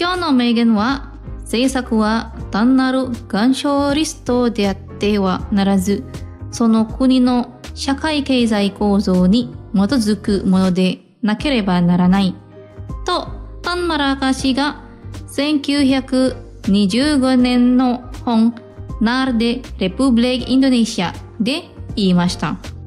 今日の名言は、政策は単なる願書リストであってはならず、その国の社会経済構造に基づくものでなければならないと、タンマラカ氏が1925年の本ナールデ・レプブレイク・インドネシアで言いました。